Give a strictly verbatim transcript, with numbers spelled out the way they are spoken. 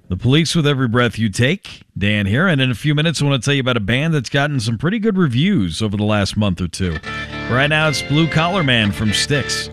The Police with Every Breath You Take. Dan here, and in a few minutes I want to tell you about a band that's gotten some pretty good reviews over the last month or two. Right now it's Blue Collar Man from Styx.